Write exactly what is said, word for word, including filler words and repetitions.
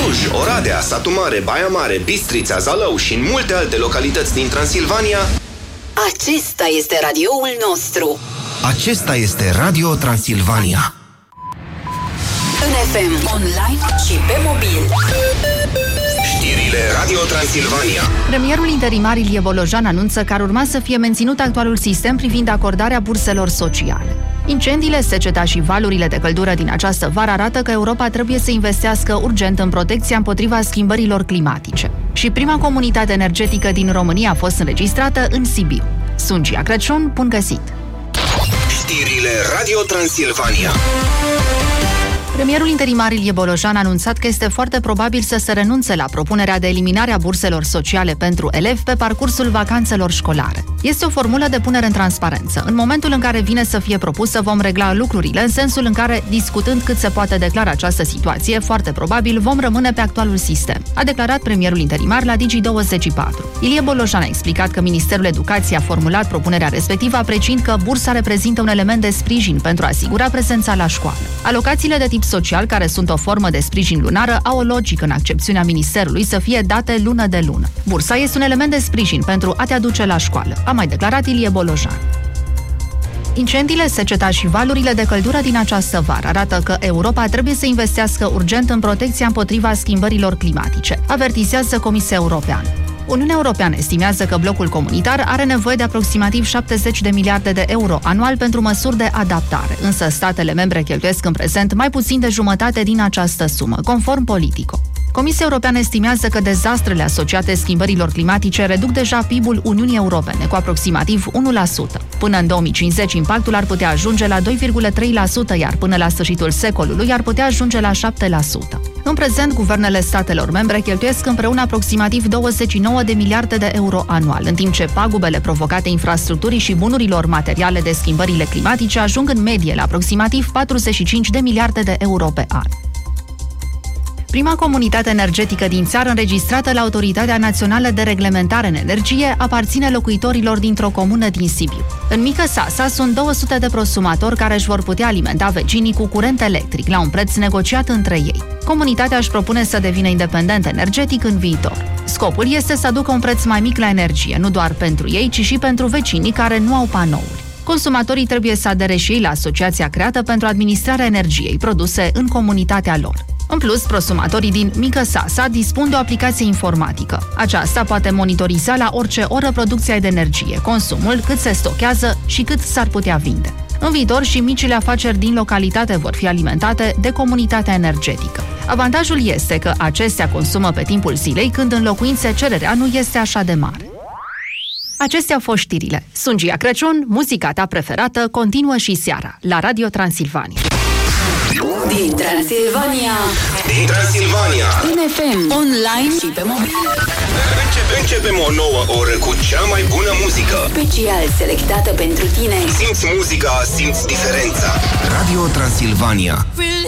Cluj, Oradea, Satu Mare, Baia Mare, Bistrița, Zalău și în multe alte localități din Transilvania. Acesta este radioul nostru. Acesta este Radio Transilvania. În F M, online și pe mobil. Știrile Radio Transilvania. Premierul interimar Ilie Bolojan anunță că ar urma să fie menținut actualul sistem privind acordarea burselor sociale. Incendiile, seceta și valurile de căldură din această vară arată că Europa trebuie să investească urgent în protecția împotriva schimbărilor climatice. Și prima comunitate energetică din România a fost înregistrată în Sibiu. Sungia Crăciun, bun găsit! Știrile Radio Transilvania. Premierul interimar Ilie Bolojan a anunțat că este foarte probabil să se renunțe la propunerea de eliminare a burselor sociale pentru elevi pe parcursul vacanțelor școlare. Este o formulă de punere în transparență. În momentul în care vine să fie propusă, vom regla lucrurile, în sensul în care, discutând cât se poate declara această situație, foarte probabil vom rămâne pe actualul sistem, a declarat premierul interimar la Digi douăzeci și patru. Ilie Bolojan a explicat că Ministerul Educației a formulat propunerea respectivă, apreciind că bursa reprezintă un element de sprijin pentru a asigura prezența la școală. Alocațiile de tip social, care sunt o formă de sprijin lunară, au o logică în accepțiunea Ministerului să fie date lună de lună. Bursa este un element de sprijin pentru a te aduce la școală, a mai declarat Ilie Bolojan. Incendiile, seceta și valurile de căldură din această vară arată că Europa trebuie să investească urgent în protecția împotriva schimbărilor climatice, avertizează Comisia Europeană. Uniunea Europeană estimează că blocul comunitar are nevoie de aproximativ șaptezeci de miliarde de euro anual pentru măsuri de adaptare, însă statele membre cheltuiesc în prezent mai puțin de jumătate din această sumă, conform Politico. Comisia Europeană estimează că dezastrele asociate schimbărilor climatice reduc deja P I B-ul Uniunii Europene cu aproximativ unu la sută. Până în două mii cincizeci, impactul ar putea ajunge la doi virgulă trei la sută, iar până la sfârșitul secolului ar putea ajunge la șapte la sută. În prezent, guvernele statelor membre cheltuiesc împreună aproximativ douăzeci și nouă de miliarde de euro anual, în timp ce pagubele provocate infrastructurii și bunurilor materiale de schimbările climatice ajung în medie la aproximativ patruzeci și cinci de miliarde de euro pe an. Prima comunitate energetică din țară înregistrată la Autoritatea Națională de Reglementare în Energie aparține locuitorilor dintr-o comună din Sibiu. În Mică Sasa sunt două sute de prosumatori care își vor putea alimenta vecinii cu curent electric la un preț negociat între ei. Comunitatea își propune să devină independentă energetic în viitor. Scopul este să aducă un preț mai mic la energie, nu doar pentru ei, ci și pentru vecinii care nu au panouri. Consumatorii trebuie să adere și ei la asociația creată pentru administrarea energiei produse în comunitatea lor. În plus, prosumatorii din Mică Sasa dispun de o aplicație informatică. Aceasta poate monitoriza la orice oră producția de energie, consumul, cât se stochează și cât s-ar putea vinde. În viitor, și micile afaceri din localitate vor fi alimentate de comunitatea energetică. Avantajul este că acestea consumă pe timpul zilei, când în locuințe cererea nu este așa de mare. Acestea au fost știrile. Sunt Gia Crăciun, muzica ta preferată continuă și seara la Radio Transilvania. Din Transilvania. Din Transilvania. În F M, online și pe mobil. Începe, începem o nouă oră cu cea mai bună muzică. Special selectată pentru tine. Simți muzica, simți diferența. Radio Transilvania.